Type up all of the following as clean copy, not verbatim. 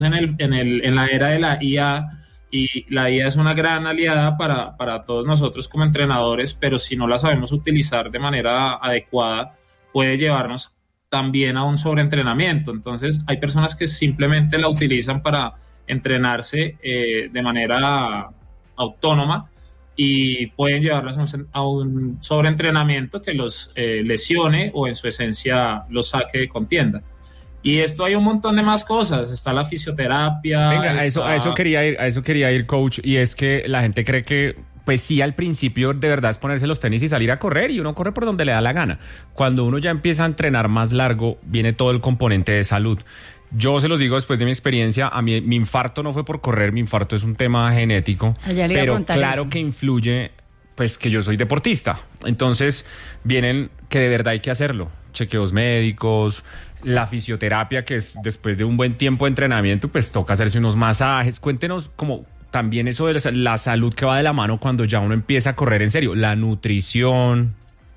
en la era de la IA, y la IA es una gran aliada para todos nosotros como entrenadores, pero si no la sabemos utilizar de manera adecuada, puede llevarnos también a un sobreentrenamiento. Entonces, hay personas que simplemente la utilizan para entrenarse de manera autónoma y pueden llevarlos a un sobreentrenamiento que los lesione o en su esencia los saque de contienda. Y esto hay un montón de más cosas. Está la fisioterapia. Venga, a eso quería ir, coach, y es que la gente cree que pues sí, al principio de verdad es ponerse los tenis y salir a correr, y uno corre por donde le da la gana. Cuando uno ya empieza a entrenar más largo, viene todo el componente de salud. Yo se los digo después de mi experiencia, a mí mi infarto no fue por correr, mi infarto es un tema genético, pero claro que influye pues que yo soy deportista. Entonces vienen que de verdad hay que hacerlo, chequeos médicos, la fisioterapia, que es después de un buen tiempo de entrenamiento, pues toca hacerse unos masajes. Cuéntenos como también eso de la salud que va de la mano cuando ya uno empieza a correr en serio, la nutrición.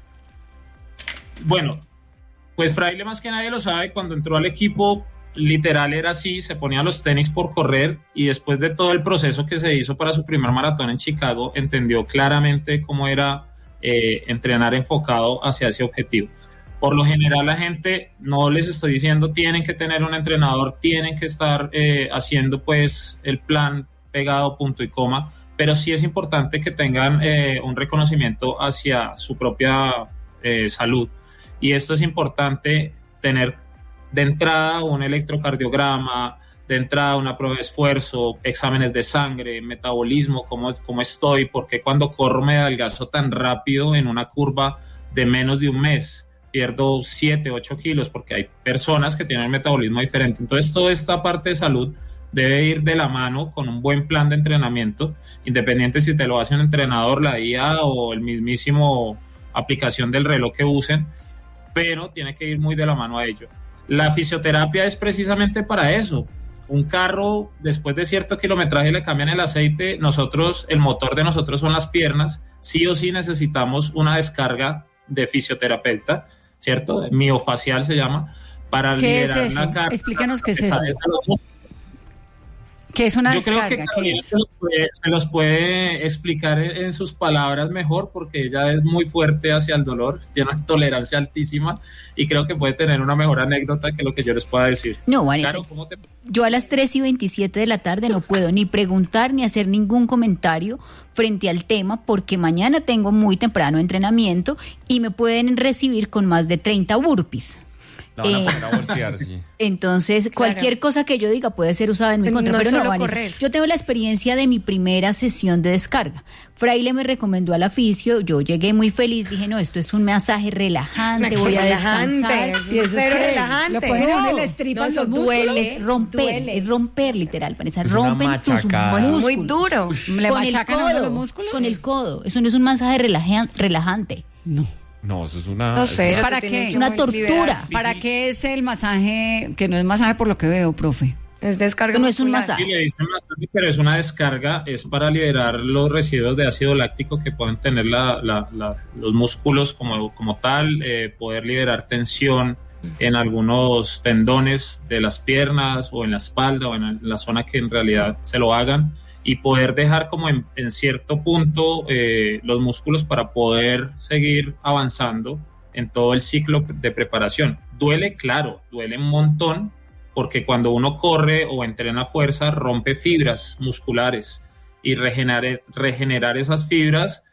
Bueno, pues Fraile más que nadie lo sabe, cuando entró al equipo literal era así, se ponía los tenis por correr, y después de todo el proceso que se hizo para su primer maratón en Chicago, entendió claramente cómo era entrenar enfocado hacia ese objetivo. Por lo general la gente, no les estoy diciendo tienen que tener un entrenador, tienen que estar haciendo pues el plan pegado punto y coma, pero sí es importante que tengan un reconocimiento hacia su propia salud, y esto es importante tener de entrada un electrocardiograma, de entrada una prueba de esfuerzo, exámenes de sangre, metabolismo, cómo estoy, porque cuando corro me adelgazo tan rápido en una curva de menos de un mes, pierdo 7, 8 kilos, porque hay personas que tienen un metabolismo diferente. Entonces toda esta parte de salud debe ir de la mano con un buen plan de entrenamiento, independiente si te lo hace un entrenador, la IA o el mismísimo aplicación del reloj que usen, pero tiene que ir muy de la mano a ello. La fisioterapia es precisamente para eso. Un carro, después de cierto kilometraje le cambian el aceite, el motor de nosotros son las piernas, sí o sí necesitamos una descarga de fisioterapeuta, ¿cierto? Miofacial se llama, para liberar la carga. Explícanos qué es eso. ¿Qué es una descarga? Yo creo que Gabriela se los puede explicar en sus palabras mejor, porque ella es muy fuerte hacia el dolor, tiene una tolerancia altísima, y creo que puede tener una mejor anécdota que lo que yo les pueda decir. No, Vanessa, yo a las 3:27 de la tarde no puedo ni preguntar ni hacer ningún comentario frente al tema, porque mañana tengo muy temprano entrenamiento y me pueden recibir con más de 30 burpees. La van a poner a voltear, sí. Entonces, cualquier cosa que yo diga puede ser usada en mi contra, pero no, Vanessa, yo tengo la experiencia de mi primera sesión de descarga. Fraile me recomendó al fisio, yo llegué muy feliz, dije, no, esto es un masaje relajante, voy a descansar. Y eso es relajante. Lo ponen a uno, les tripan los músculos. Es romper, literal, Vanessa, rompen tus músculos. Muy duro. Le machacan los músculos. Con el codo, eso no es un masaje relajante. No, eso es una... No sé, ¿para qué? Es una tortura. ¿Para qué es el masaje, que no es masaje por lo que veo, profe? Es descarga. No es un masaje. Sí, le dicen masaje, pero es una descarga, es para liberar los residuos de ácido láctico que pueden tener los músculos como tal, poder liberar tensión en algunos tendones de las piernas o en la espalda o en la zona que en realidad se lo hagan, y poder dejar como en cierto punto los músculos para poder seguir avanzando en todo el ciclo de preparación. Duele, claro, duele un montón, porque cuando uno corre o entrena fuerza rompe fibras musculares, y regenerar esas fibras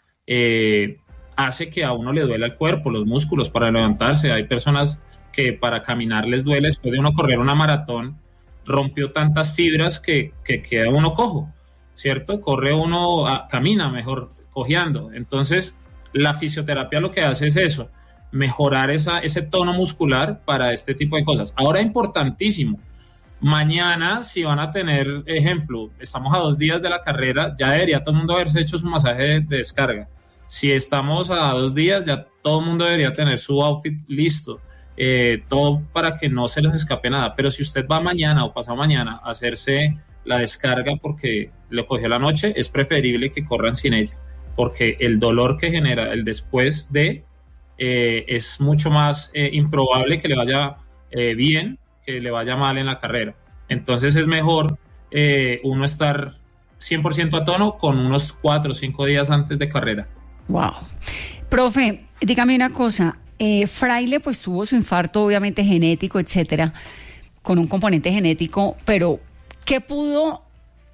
hace que a uno le duela el cuerpo, los músculos para levantarse. Hay personas que para caminar les duele, después de uno correr una maratón rompió tantas fibras que queda uno cojo, ¿cierto? Corre uno, camina mejor cojeando. Entonces la fisioterapia lo que hace es eso, mejorar ese tono muscular para este tipo de cosas. Ahora, importantísimo, mañana si van a tener, ejemplo, estamos a 2 días de la carrera, ya debería todo el mundo haberse hecho su masaje de descarga. Si estamos a 2 días, ya todo el mundo debería tener su outfit listo, todo para que no se les escape nada. Pero si usted va mañana o pasado mañana a hacerse la descarga porque lo cogió la noche, es preferible que corran sin ella, porque el dolor que genera el después de es mucho más improbable que le vaya bien que le vaya mal en la carrera. Entonces es mejor uno estar 100% a tono con unos 4 o 5 días antes de carrera. Wow. Profe, dígame una cosa. Fraile pues tuvo su infarto obviamente genético, etcétera, con un componente genético, pero ¿qué pudo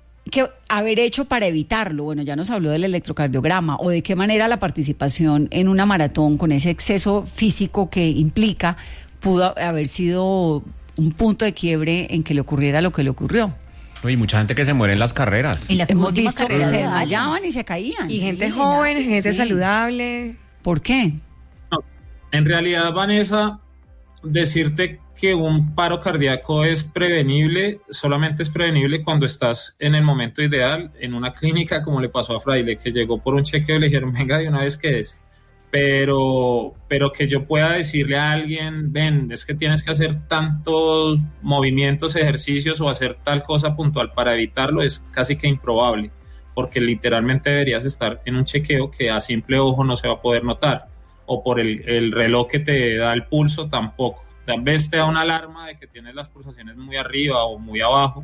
haber hecho para evitarlo? Bueno, ya nos habló del electrocardiograma, o de qué manera la participación en una maratón con ese exceso físico que implica pudo haber sido un punto de quiebre en que le ocurriera lo que le ocurrió. Y mucha gente que se muere en las carreras. Hemos visto que se desmayaban y se caían. Y gente joven, gente saludable. ¿Por qué? No, en realidad, Vanessa, decirte que un paro cardíaco es prevenible, solamente es prevenible cuando estás en el momento ideal, en una clínica como le pasó a Fraile, que llegó por un chequeo y le dijeron, venga de una vez quédese. Pero que yo pueda decirle a alguien, ven, es que tienes que hacer tantos movimientos, ejercicios o hacer tal cosa puntual para evitarlo, es casi que improbable, porque literalmente deberías estar en un chequeo que a simple ojo no se va a poder notar, o por el reloj que te da el pulso tampoco. Tal vez te da una alarma de que tienes las pulsaciones muy arriba o muy abajo,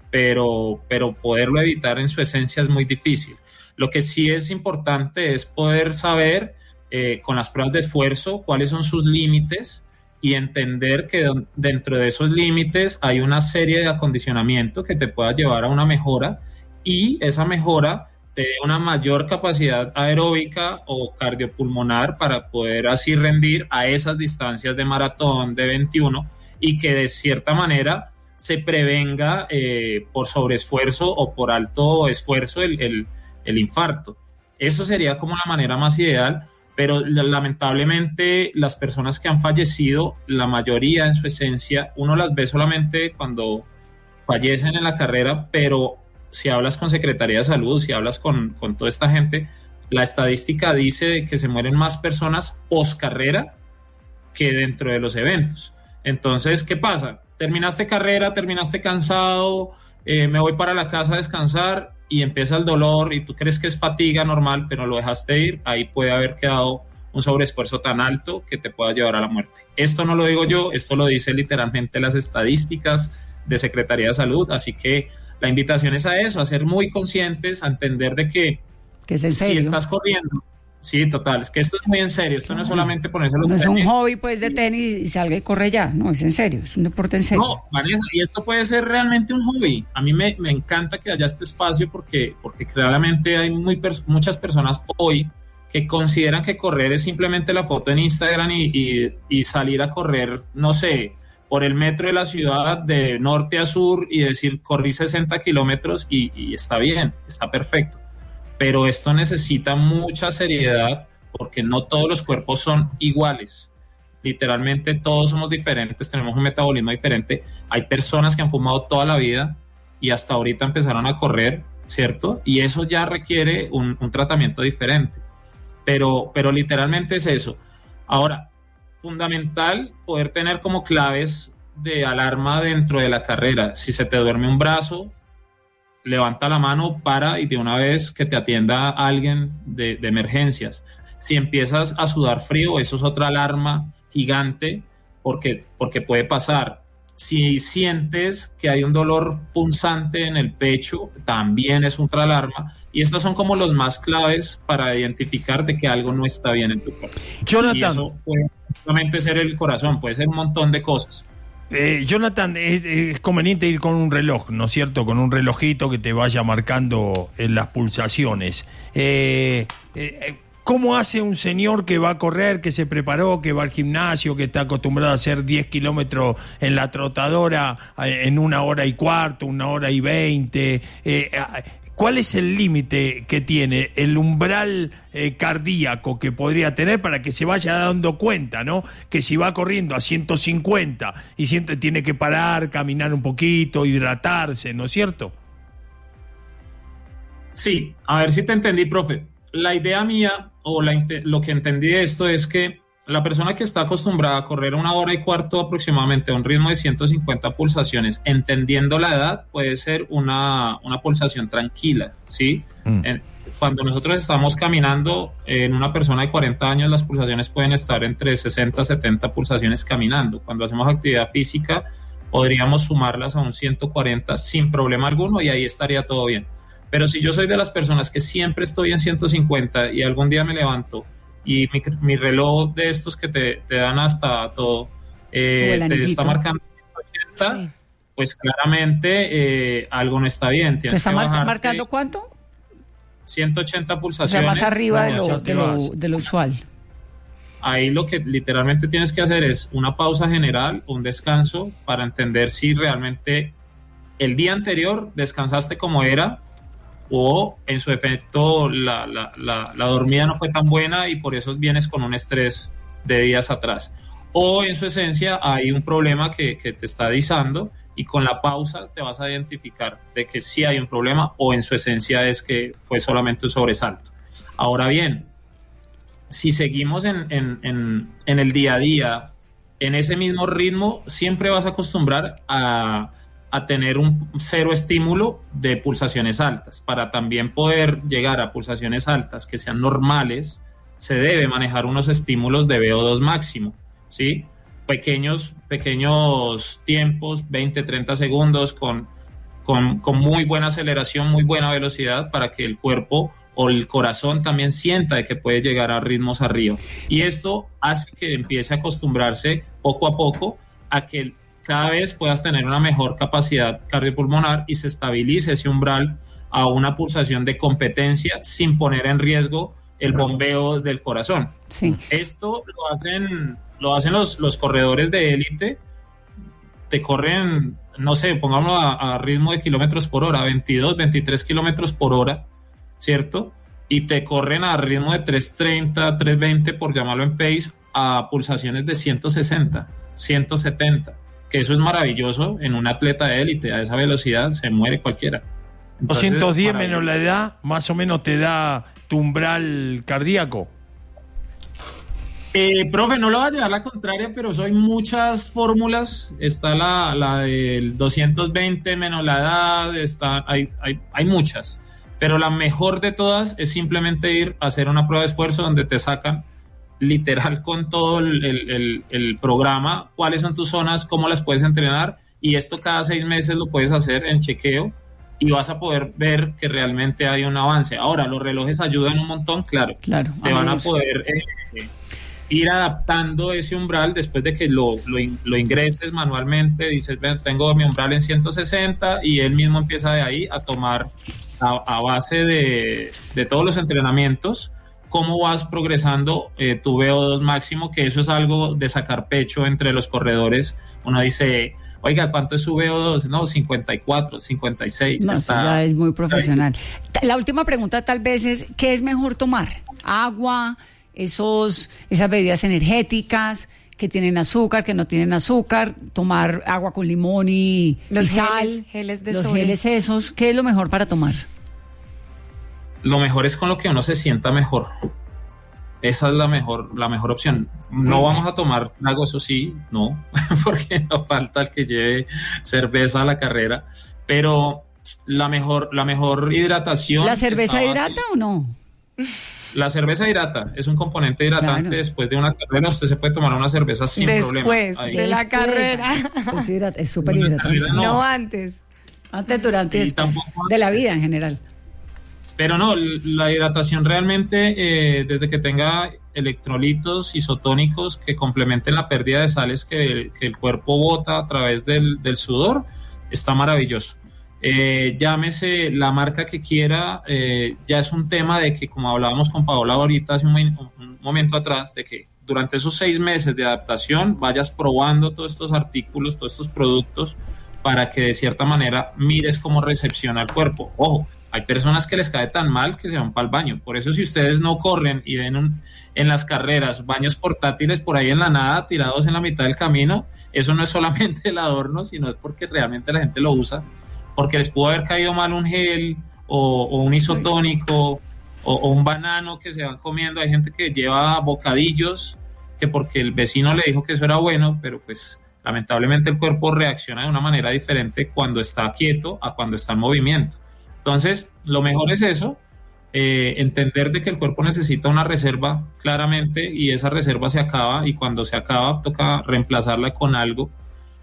pero poderlo evitar en su esencia es muy difícil. Lo que sí es importante es poder saber con las pruebas de esfuerzo cuáles son sus límites y entender que dentro de esos límites hay una serie de acondicionamiento que te pueda llevar a una mejora, y esa mejora te dé una mayor capacidad aeróbica o cardiopulmonar para poder así rendir a esas distancias de maratón, de 21, y que de cierta manera se prevenga por sobreesfuerzo o por alto esfuerzo el infarto. Eso sería como la manera más ideal, pero lamentablemente las personas que han fallecido, la mayoría en su esencia, uno las ve solamente cuando fallecen en la carrera, pero si hablas con Secretaría de Salud, si hablas con toda esta gente, la estadística dice que se mueren más personas post carrera que dentro de los eventos. Entonces, ¿qué pasa? Terminaste carrera, terminaste cansado, me voy para la casa a descansar y empieza el dolor y tú crees que es fatiga normal, pero lo dejaste ir, ahí puede haber quedado un sobreesfuerzo tan alto que te pueda llevar a la muerte. Esto no lo digo yo, esto lo dice literalmente las estadísticas de Secretaría de Salud, así que la invitación es a eso, a ser muy conscientes, a entender de que es en serio. Si estás corriendo, sí, total, es que esto es muy en serio, esto no es solamente ponerse los tenis. No es un hobby pues de tenis y salga y corre ya, no, es en serio, es un deporte en serio. No, Vanessa, y esto puede ser realmente un hobby. A mí me encanta que haya este espacio porque claramente hay muchas personas hoy que consideran que correr es simplemente la foto en Instagram y salir a correr, no sé, por el metro de la ciudad de norte a sur y decir corrí 60 kilómetros y está bien, está perfecto. Pero esto necesita mucha seriedad porque no todos los cuerpos son iguales. Literalmente todos somos diferentes, tenemos un metabolismo diferente. Hay personas que han fumado toda la vida y hasta ahorita empezaron a correr, ¿cierto? Y eso ya requiere un tratamiento diferente. Pero literalmente es eso. Ahora, fundamental poder tener como claves de alarma dentro de la carrera. Si se te duerme un brazo, levanta la mano, para y de una vez que te atienda alguien de emergencias. Si empiezas a sudar frío, eso es otra alarma gigante porque puede pasar. Si sientes que hay un dolor punzante en el pecho, también es otra alarma. Y estos son como los más claves para identificar de que algo no está bien en tu cuerpo. Jonathan. Y eso puede solamente ser el corazón, puede ser un montón de cosas. Jonathan, es conveniente ir con un reloj, ¿no es cierto? Con un relojito que te vaya marcando las pulsaciones. ¿Cómo hace un señor que va a correr, que se preparó, que va al gimnasio, que está acostumbrado a hacer 10 kilómetros en la trotadora en 1 hora y cuarto, 1 hora y 20? ¿Cuál es el límite que tiene, el umbral cardíaco que podría tener para que se vaya dando cuenta, ¿no? Que si va corriendo a 150 y tiene que parar, caminar un poquito, hidratarse, ¿no es cierto? Sí, a ver si te entendí, profe. La idea mía o lo que entendí de esto es que la persona que está acostumbrada a correr 1 hora y cuarto aproximadamente a un ritmo de 150 pulsaciones, entendiendo la edad, puede ser una pulsación tranquila, ¿sí? Cuando nosotros estamos caminando, en una persona de 40 años las pulsaciones pueden estar entre 60 y 70 pulsaciones caminando. Cuando hacemos actividad física, podríamos sumarlas a un 140 sin problema alguno y ahí estaría todo bien. Pero si yo soy de las personas que siempre estoy en 150 y algún día me levanto y mi reloj de estos que te dan hasta todo, te está marcando 180, sí, pues claramente algo no está bien. ¿Te está marcando cuánto? 180 pulsaciones. O sea, más arriba de lo usual. Ahí lo que literalmente tienes que hacer es una pausa general, un descanso, para entender si realmente el día anterior descansaste como era o en su efecto la dormida no fue tan buena y por eso vienes con un estrés de días atrás. O en su esencia hay un problema que te está disando y con la pausa te vas a identificar de que sí hay un problema o en su esencia es que fue solamente un sobresalto. Ahora bien, si seguimos en el día a día, en ese mismo ritmo, siempre vas a acostumbrar a tener un cero estímulo de pulsaciones altas. Para también poder llegar a pulsaciones altas que sean normales, se debe manejar unos estímulos de VO2 máximo, ¿sí? Pequeños tiempos, 20, 30 segundos, con muy buena aceleración, muy buena velocidad, para que el cuerpo o el corazón también sienta de que puede llegar a ritmos arriba. Y esto hace que empiece a acostumbrarse poco a poco a que cada vez puedas tener una mejor capacidad cardiopulmonar y se estabilice ese umbral a una pulsación de competencia sin poner en riesgo el bombeo del corazón. Sí. Esto lo hacen los corredores de élite. Te corren, no sé, pongámoslo a ritmo de kilómetros por hora, 22, 23 kilómetros por hora, ¿cierto? Y te corren a ritmo de 330, 320, por llamarlo en pace, a pulsaciones de 160, 170, que eso es maravilloso en un atleta de élite. A esa velocidad se muere cualquiera. Entonces, 210 menos la edad, más o menos te da tu umbral cardíaco. Profe, no lo va a llevar la contraria, pero son muchas fórmulas. Está la del 220 menos la edad, hay muchas. Pero la mejor de todas es simplemente ir a hacer una prueba de esfuerzo donde te sacan literal con todo el programa, cuáles son tus zonas, cómo las puedes entrenar, y esto cada 6 meses lo puedes hacer en chequeo y vas a poder ver que realmente hay un avance. Ahora, los relojes ayudan un montón, claro. Te van a poder ir adaptando ese umbral después de que lo ingreses manualmente. Dices, tengo mi umbral en 160 y él mismo empieza de ahí a tomar a base de todos los entrenamientos cómo vas progresando tu VO2 máximo, que eso es algo de sacar pecho entre los corredores. Uno dice, oiga, ¿cuánto es su VO2? No, 54, 56. No, eso ya es muy profesional. La última pregunta tal vez es, ¿qué es mejor tomar? ¿Agua? Esas bebidas energéticas que tienen azúcar, que no tienen azúcar, tomar agua con limón y sal, geles de los sodio. Geles esos, ¿qué es lo mejor para tomar? Lo mejor es con lo que uno se sienta mejor. Esa es la mejor opción. No vamos a tomar trago, eso sí, no, porque no falta el que lleve cerveza a la carrera, pero la mejor hidratación. ¿La cerveza hidrata o no? La cerveza hidrata, es un componente hidratante. Claro. Después de una carrera usted se puede tomar una cerveza sin problema. Después de la carrera. Es súper hidratante. No antes. Antes, durante y después. De la vida en general. Pero no, la hidratación realmente, desde que tenga electrolitos isotónicos que complementen la pérdida de sales que el cuerpo bota a través del sudor, está maravilloso. Llámese la marca que quiera, ya es un tema de que, como hablábamos con Paola ahorita hace un momento atrás, de que durante esos 6 meses de adaptación vayas probando todos estos artículos, todos estos productos, para que de cierta manera mires cómo recepciona el cuerpo. Ojo, hay personas que les cae tan mal que se van para el baño. Por eso, si ustedes no corren y ven en las carreras baños portátiles por ahí en la nada, tirados en la mitad del camino, eso no es solamente el adorno, sino es porque realmente la gente lo usa, porque les pudo haber caído mal un gel o un isotónico o un banano que se van comiendo. Hay gente que lleva bocadillos que porque el vecino le dijo que eso era bueno, pero pues lamentablemente el cuerpo reacciona de una manera diferente cuando está quieto a cuando está en movimiento. Entonces, lo mejor es eso, entender de que el cuerpo necesita una reserva claramente, y esa reserva se acaba, y cuando se acaba toca reemplazarla con algo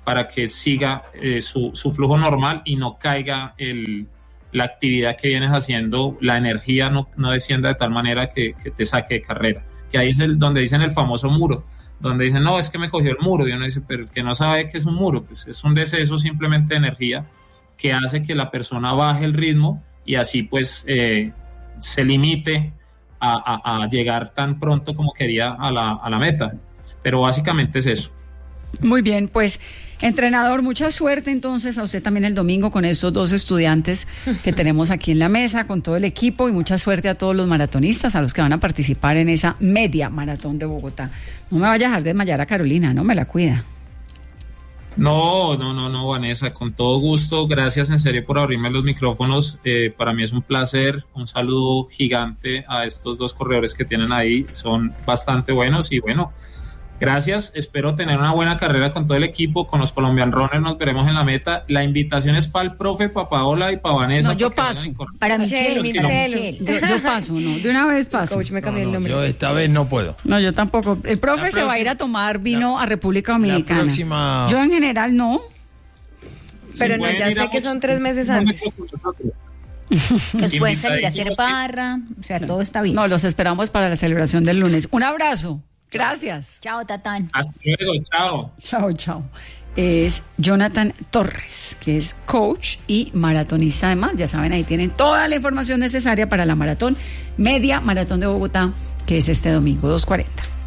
para que siga su flujo normal y no caiga la actividad que vienes haciendo, la energía no descienda de tal manera que te saque de carrera. Que ahí es donde dicen el famoso muro, donde dicen, no, es que me cogió el muro, y uno dice, pero que no sabe que es un muro, pues es un deceso simplemente de energía que hace que la persona baje el ritmo y así pues se limite a llegar tan pronto como quería a la meta. Pero básicamente es eso. Muy bien, pues entrenador, mucha suerte entonces a usted también el domingo con estos 2 estudiantes que tenemos aquí en la mesa, con todo el equipo, y mucha suerte a todos los maratonistas, a los que van a participar en esa media maratón de Bogotá. No me vaya a dejar desmayar a Carolina, ¿no? Me la cuida. No, Vanessa, con todo gusto, gracias en serio por abrirme los micrófonos, para mí es un placer, un saludo gigante a estos 2 corredores que tienen ahí, son bastante buenos y bueno, gracias, espero tener una buena carrera con todo el equipo, con los Colombian Runners nos veremos en la meta. La invitación es para el profe, para Paola y para Vanessa. No, yo paso. Para Michelle. Yo paso, no, de una vez paso. Coach, me cambió el nombre. Yo esta vez no puedo. No, yo tampoco. El profe se va a ir a tomar vino a República Dominicana. La próxima... Yo en general no. Pero no, ya sé que son 3 meses antes. Nos pueden salir a hacer barra, o sea, todo está bien. No, los esperamos para la celebración del lunes. Un abrazo. Gracias. Chao, Tatán. Hasta luego, chao. Chao. Es Jonathan Torres, que es coach y maratonista además. Ya saben, ahí tienen toda la información necesaria para la maratón, media maratón de Bogotá, que es este domingo, 2:40.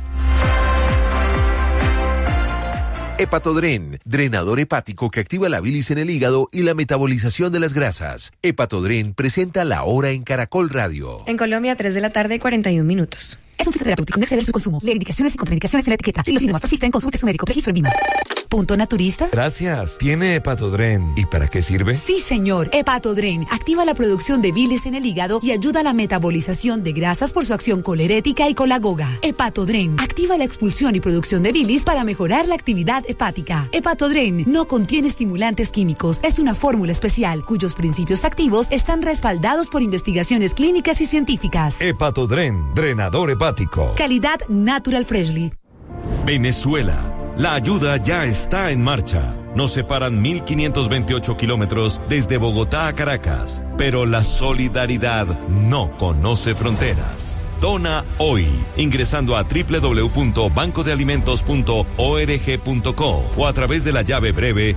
Hepatodren, drenador hepático que activa la bilis en el hígado y la metabolización de las grasas. Hepatodren presenta La Hora en Caracol Radio. En Colombia, 3:41 p.m. Es un fitoterapéutico, no exceder su consumo. Lee indicaciones y contraindicaciones en la etiqueta. Si los síntomas persisten, consulte su médico. Registro en VIMA. ¿Punto naturista? Gracias. ¿Tiene Hepatodren? ¿Y para qué sirve? Sí, señor. Hepatodren activa la producción de bilis en el hígado y ayuda a la metabolización de grasas por su acción colerética y colagoga. Hepatodren activa la expulsión y producción de bilis para mejorar la actividad hepática. Hepatodren no contiene estimulantes químicos. Es una fórmula especial cuyos principios activos están respaldados por investigaciones clínicas y científicas. Hepatodren, drenador hepático. Calidad Natural Freshly. Venezuela. La ayuda ya está en marcha. Nos separan 1.528 kilómetros desde Bogotá a Caracas, pero la solidaridad no conoce fronteras. Dona hoy, ingresando a www.bancodealimentos.org.co o a través de la llave breve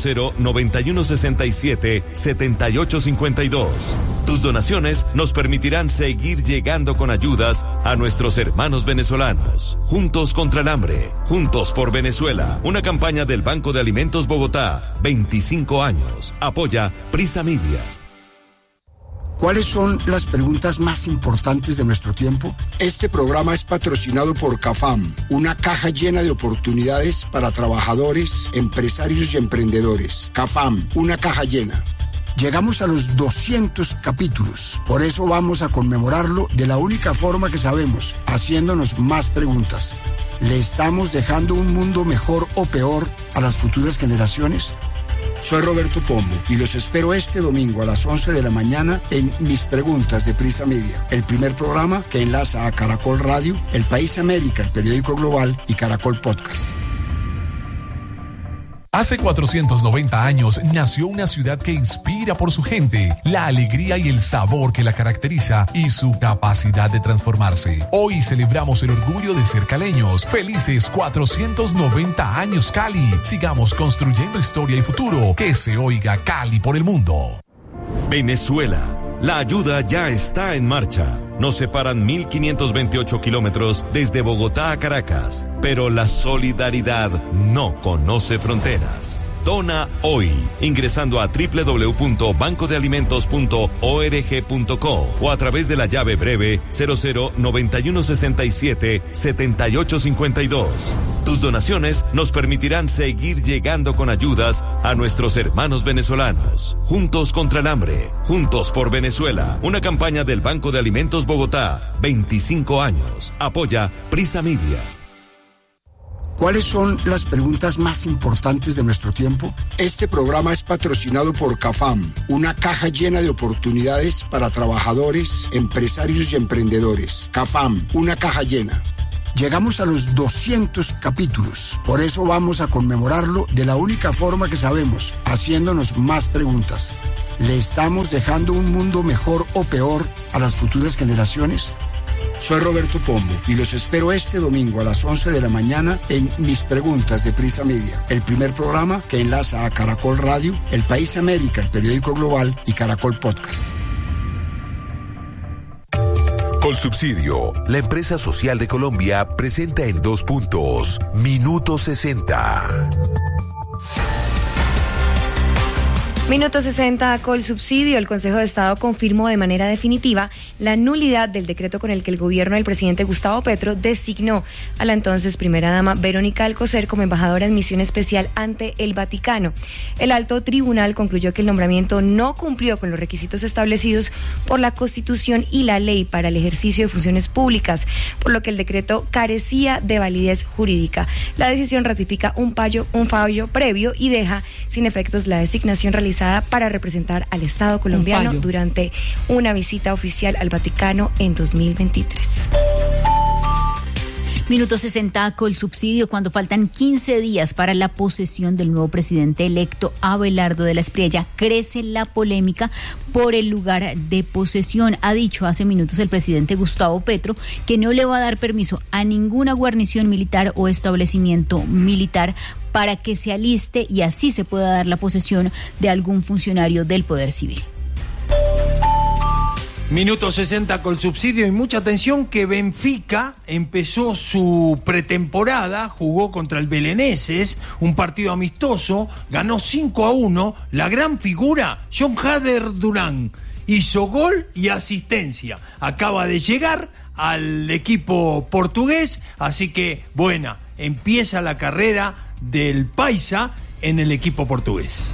0091677852. Tus donaciones nos permitirán seguir llegando con ayudas a nuestros hermanos venezolanos. Juntos contra el hambre, juntos por Venezuela. Una campaña del Banco de Alimentos Bogotá, 25 años. Apoya Prisa Media. ¿Cuáles son las preguntas más importantes de nuestro tiempo? Este programa es patrocinado por CAFAM, una caja llena de oportunidades para trabajadores, empresarios y emprendedores. CAFAM, una caja llena. Llegamos a los 200 capítulos, por eso vamos a conmemorarlo de la única forma que sabemos, haciéndonos más preguntas. ¿Le estamos dejando un mundo mejor o peor a las futuras generaciones? Soy Roberto Pombo y los espero este domingo a las 11 de la mañana en Mis Preguntas de Prisa Media, el primer programa que enlaza a Caracol Radio, El País América, el periódico global y Caracol Podcast. Hace 490 años nació una ciudad que inspira por su gente, la alegría y el sabor que la caracteriza y su capacidad de transformarse. Hoy celebramos el orgullo de ser caleños. Felices 490 años Cali. Sigamos construyendo historia y futuro. Que se oiga Cali por el mundo. Venezuela. La ayuda ya está en marcha. Nos separan 1.528 kilómetros desde Bogotá a Caracas, pero la solidaridad no conoce fronteras. Dona hoy, ingresando a www.bancodealimentos.org.co o a través de la llave breve 0091677852. Tus donaciones nos permitirán seguir llegando con ayudas a nuestros hermanos venezolanos. Juntos contra el hambre, juntos por Venezuela. Una campaña del Banco de Alimentos Bogotá, 25 años. Apoya Prisa Media. ¿Cuáles son las preguntas más importantes de nuestro tiempo? Este programa es patrocinado por CAFAM, una caja llena de oportunidades para trabajadores, empresarios y emprendedores. CAFAM, una caja llena. Llegamos a los 200 capítulos. Por eso vamos a conmemorarlo de la única forma que sabemos, haciéndonos más preguntas. ¿Le estamos dejando un mundo mejor o peor a las futuras generaciones? Soy Roberto Pombo y los espero este domingo a las 11 de la mañana en Mis Preguntas de Prisa Media, el primer programa que enlaza a Caracol Radio, El País América, el periódico global, y Caracol Podcast. Colsubsidio, la empresa social de Colombia, presenta en 2 puntos, Minuto 60. Minuto 60, Colsubsidio. El Consejo de Estado confirmó de manera definitiva la nulidad del decreto con el que el gobierno del presidente Gustavo Petro designó a la entonces primera dama Verónica Alcocer como embajadora en misión especial ante el Vaticano. El alto tribunal concluyó que el nombramiento no cumplió con los requisitos establecidos por la Constitución y la ley para el ejercicio de funciones públicas, por lo que el decreto carecía de validez jurídica. La decisión ratifica un fallo previo y deja sin efectos la designación realizada para representar al Estado colombiano durante una visita oficial al Vaticano en 2023. Minuto 60, Colsubsidio. Cuando faltan 15 días para la posesión del nuevo presidente electo Abelardo de la Espriella, crece la polémica por el lugar de posesión. Ha dicho hace minutos el presidente Gustavo Petro que no le va a dar permiso a ninguna guarnición militar o establecimiento militar para que se aliste y así se pueda dar la posesión de algún funcionario del Poder Civil. Minuto 60, Colsubsidio, y mucha atención que Benfica empezó su pretemporada, jugó contra el Belenenses, un partido amistoso, ganó 5-1, la gran figura, John Hader Durán, hizo gol y asistencia, acaba de llegar al equipo portugués, así que buena, empieza la carrera del Paisa en el equipo portugués.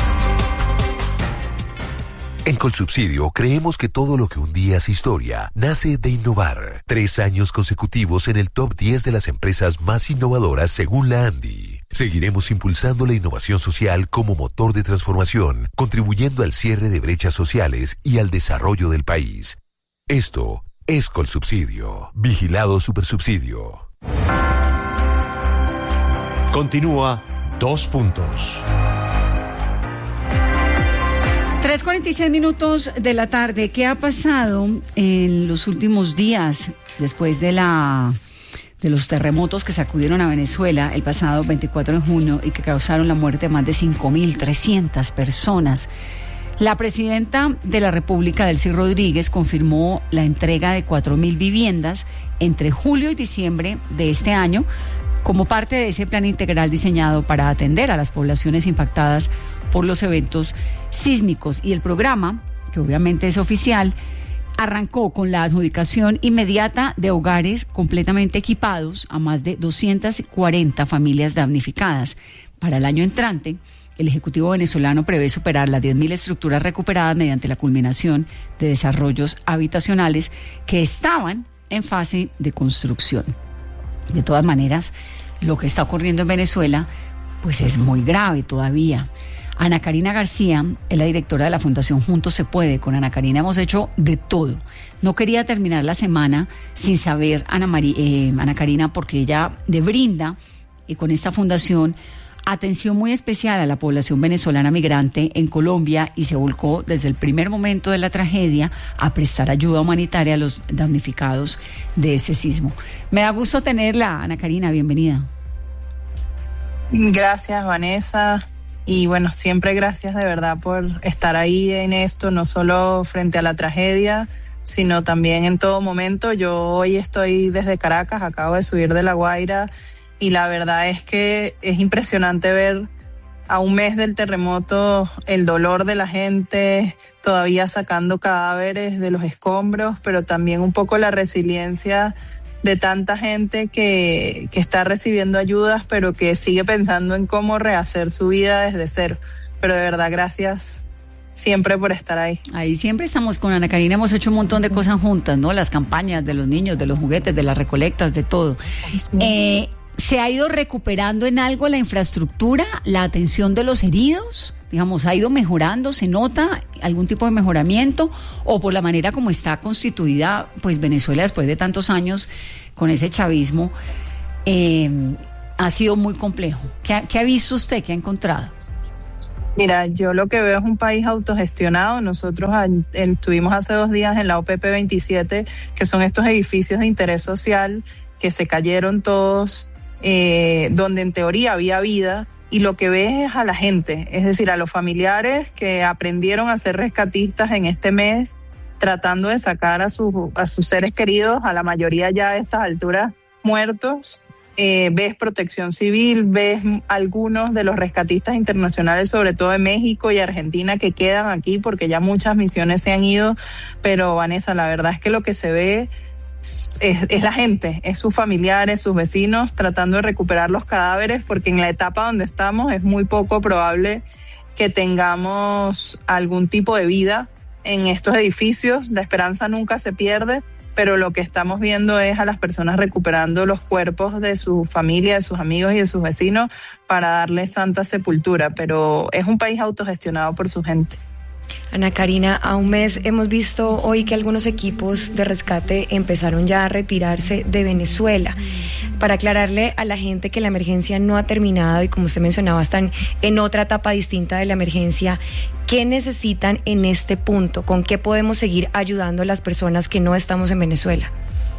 En Colsubsidio creemos que todo lo que un día es historia nace de innovar. 3 años consecutivos en el top 10 de las empresas más innovadoras según la ANDI. Seguiremos impulsando la innovación social como motor de transformación, contribuyendo al cierre de brechas sociales y al desarrollo del país. Esto es Colsubsidio. Vigilado Supersubsidio. Continúa 2 puntos. 3:46 minutos de la tarde. ¿Qué ha pasado en los últimos días después de los terremotos que sacudieron a Venezuela el pasado 24 de junio y que causaron la muerte de más de 5.300 personas? La presidenta de la República, Delcy Rodríguez, confirmó la entrega de 4.000 viviendas entre julio y diciembre de este año como parte de ese plan integral diseñado para atender a las poblaciones impactadas por los eventos sísmicos. Y el programa, que obviamente es oficial, arrancó con la adjudicación inmediata de hogares completamente equipados a más de 240 familias damnificadas. Para el año entrante, el Ejecutivo venezolano prevé superar las 10.000 estructuras recuperadas mediante la culminación de desarrollos habitacionales que estaban en fase de construcción. De todas maneras, lo que está ocurriendo en Venezuela pues es muy grave todavía. Ana Karina García es la directora de la Fundación Juntos se Puede. Con Ana Karina hemos hecho de todo. No quería terminar la semana sin saber, Ana Karina, porque ella brinda y con esta fundación atención muy especial a la población venezolana migrante en Colombia y se volcó desde el primer momento de la tragedia a prestar ayuda humanitaria a los damnificados de ese sismo. Me da gusto tenerla, Ana Karina, bienvenida. Gracias, Vanessa. Y bueno, siempre gracias de verdad por estar ahí en esto, no solo frente a la tragedia, sino también en todo momento. Yo hoy estoy desde Caracas, acabo de subir de La Guaira y la verdad es que es impresionante ver a un mes del terremoto el dolor de la gente, todavía sacando cadáveres de los escombros, pero también un poco la resiliencia de tanta gente que está recibiendo ayudas, pero que sigue pensando en cómo rehacer su vida desde cero. Pero de verdad, gracias siempre por estar ahí. Ahí siempre estamos con Ana Karina, hemos hecho un montón de cosas juntas, ¿no? Las campañas de los niños, de los juguetes, de las recolectas, de todo. Sí. ¿Se ha ido recuperando en algo la infraestructura, la atención de los heridos? Digamos, ¿ha ido mejorando? ¿Se nota algún tipo de mejoramiento? ¿O por la manera como está constituida, pues Venezuela después de tantos años con ese chavismo, ha sido muy complejo? ¿Qué ha visto usted? ¿Qué ha encontrado? Mira, yo lo que veo es un país autogestionado. Nosotros estuvimos hace 2 días en la OPP 27, que son estos edificios de interés social que se cayeron todos, donde en teoría había vida, y lo que ves es a la gente, es decir, a los familiares que aprendieron a ser rescatistas en este mes, tratando de sacar a sus seres queridos, a la mayoría ya a estas alturas muertos. Ves Protección Civil, ves algunos de los rescatistas internacionales, sobre todo de México y Argentina, que quedan aquí porque ya muchas misiones se han ido. Pero Vanessa, la verdad es que lo que se ve es la gente, es sus familiares, sus vecinos tratando de recuperar los cadáveres, porque en la etapa donde estamos es muy poco probable que tengamos algún tipo de vida en estos edificios. La esperanza nunca se pierde, pero lo que estamos viendo es a las personas recuperando los cuerpos de su familia, de sus amigos y de sus vecinos para darles santa sepultura. Pero es un país autogestionado por su gente. Ana Karina, a un mes hemos visto hoy que algunos equipos de rescate empezaron ya a retirarse de Venezuela. Para aclararle a la gente que la emergencia no ha terminado y, como usted mencionaba, están en otra etapa distinta de la emergencia, ¿qué necesitan en este punto? ¿Con qué podemos seguir ayudando a las personas que no estamos en Venezuela?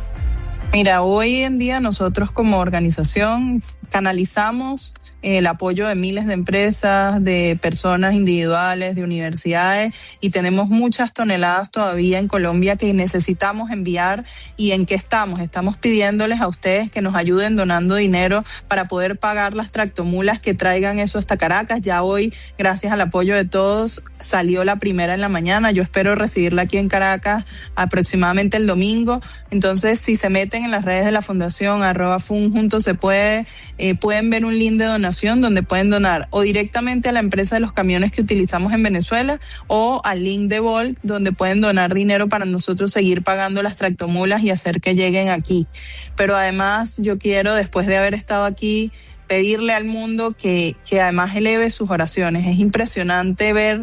Mira, hoy en día nosotros como organización canalizamos el apoyo de miles de empresas, de personas individuales, de universidades, y tenemos muchas toneladas todavía en Colombia que necesitamos enviar. ¿Y en qué estamos? Estamos pidiéndoles a ustedes que nos ayuden donando dinero para poder pagar las tractomulas que traigan eso hasta Caracas. Ya hoy, gracias al apoyo de todos, salió la primera en la mañana. Yo espero recibirla aquí en Caracas aproximadamente el domingo. Entonces, si se meten en las redes de la Fundación, @FUN Juntos se puede, pueden ver un link de donación donde pueden donar o directamente a la empresa de los camiones que utilizamos en Venezuela, o al link de Volk, donde pueden donar dinero para nosotros seguir pagando las tractomulas y hacer que lleguen aquí. Pero además yo quiero, después de haber estado aquí, pedirle al mundo que además eleve sus oraciones. Es impresionante ver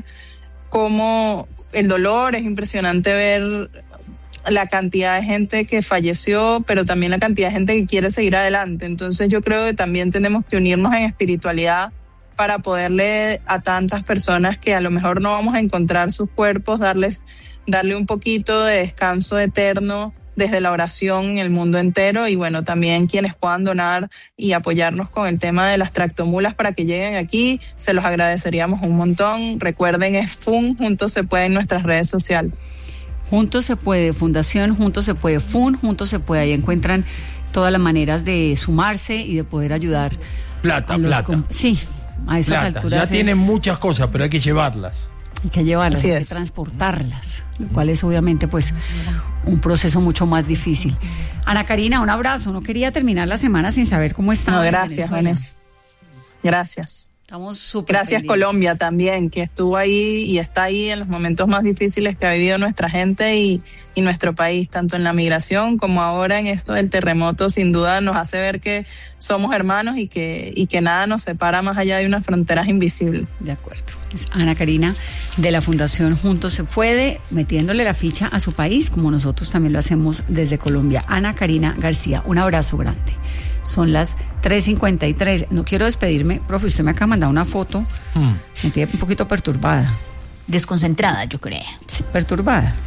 cómo el dolor, es impresionante ver la cantidad de gente que falleció, pero también la cantidad de gente que quiere seguir adelante. Entonces yo creo que también tenemos que unirnos en espiritualidad para poderle a tantas personas que a lo mejor no vamos a encontrar sus cuerpos, darle un poquito de descanso eterno desde la oración en el mundo entero. Y bueno, también quienes puedan donar y apoyarnos con el tema de las tractomulas para que lleguen aquí, se los agradeceríamos un montón. Recuerden, es FUN Juntos se puede en nuestras redes sociales. Juntos se puede, Fundación Juntos se puede, FUN Juntos se puede. Ahí encuentran todas las maneras de sumarse y de poder ayudar. Plata. Sí, a esas alturas. Ya tienen muchas cosas, pero hay que llevarlas. Hay que llevarlas, hay que transportarlas, lo cual es obviamente pues un proceso mucho más difícil. Ana Karina, un abrazo. No quería terminar la semana sin saber cómo está. No, gracias, Vanessa. Gracias. Estamos súper Gracias pendientes. Colombia también, que estuvo ahí y está ahí en los momentos más difíciles que ha vivido nuestra gente y nuestro país, tanto en la migración como ahora en esto del terremoto. Sin duda nos hace ver que somos hermanos y que nada nos separa más allá de unas fronteras invisibles. De acuerdo. Es Ana Karina de la Fundación Juntos se puede, metiéndole la ficha a su país, como nosotros también lo hacemos desde Colombia. Ana Karina García, un abrazo grande. Son las 3:53. No quiero despedirme, profe, usted me acaba de mandar una foto. Me tiene un poquito perturbada. Desconcentrada, yo creo. Sí, perturbada.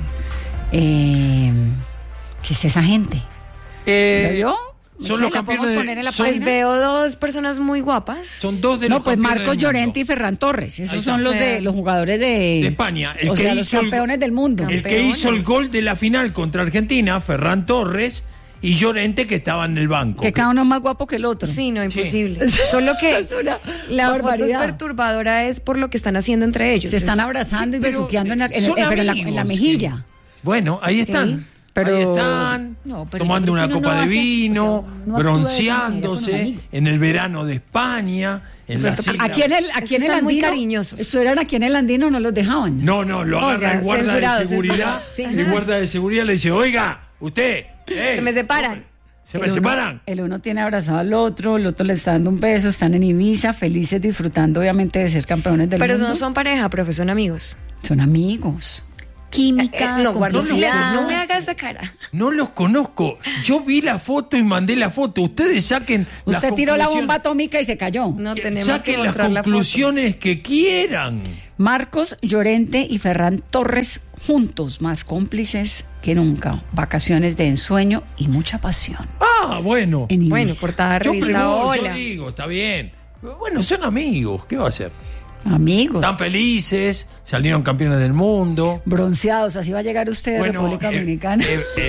¿Qué es esa gente? ¿Yo? Son los campeones poner en la Pues página? veo dos personas muy guapas. Son dos de los No, pues campeones Marcos del Llorente mundo. y Ferran Torres. Esos Ahí son está. los de los jugadores de España. O sea, los campeones del mundo. El que hizo el gol de la final contra Argentina, Ferran Torres, y Llorente, que estaba en el banco. Que cada uno es más guapo que el otro. Sí, no, imposible. Solo que Es una la foto es barbaridad. perturbadora es por lo que están haciendo entre ellos. Se están abrazando y Pero besuqueando son en la amigos, mejilla. Bueno, ahí están. Pero- Ahí están, No, pero tomando ¿por qué una uno copa no de hace- vino, o sea, no actúa de esa manera con los bronceándose amigos? en el verano de España, en las islas. Aquí en el están muy Andino, cariñosos. estuvieran aquí en el Andino, no los dejaban. No, lo agarra sea, el guarda censurado, de seguridad. censurado. El guarda de seguridad le dice, oiga, usted. Se me separan. ¿Se me separan? El uno tiene abrazado al otro, el otro le está dando un beso, están en Ibiza, felices, disfrutando obviamente de ser campeones del mundo. Pero no son pareja, profe, son amigos. Son amigos. Química, no, guarda silencio, Ah. no me hagas de cara. No los conozco. Yo vi la foto y mandé la foto. Ustedes saquen las Usted tiró la conclusiones. bomba atómica y se cayó. No tenemos Saquen que las mostrar la foto. conclusiones que quieran. Marcos Llorente y Ferran Torres juntos, más cómplices que nunca. Vacaciones de ensueño y mucha pasión. Ah, bueno. En Ibiza. Bueno, portada de Yo revista pregunto, yo Hola. digo, está bien. Bueno, son amigos. ¿Qué va a hacer? Amigos. Están felices, salieron campeones del mundo. Bronceados, así va a llegar usted de República Dominicana.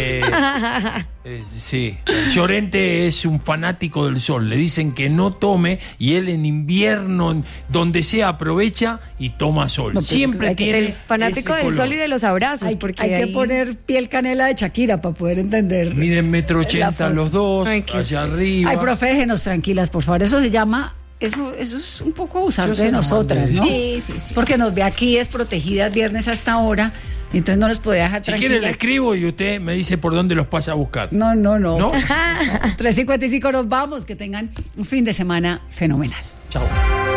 Sí, Llorente es un fanático del sol. Le dicen que no tome y él en invierno, donde sea, aprovecha y toma sol. No, pero Siempre hay que- tiene. El fanático ese del color. sol y de los abrazos. Hay, porque hay que ahí- poner piel canela de Shakira para poder entender. Miden 1,80 La m foto. los dos, Ay, qué allá arriba. Ay, profe, déjenos tranquilas, por favor. Eso se llama... Eso es un poco abusar Yo se de lo nosotras, mandé. ¿no? Sí. Porque nos ve aquí desprotegidas viernes hasta ahora, entonces no nos puede dejar Si quiere le tranquilas. escribo y usted me dice por dónde los pasa a buscar. No. ¿No? 3:55 nos vamos, que tengan un fin de semana fenomenal. Chao.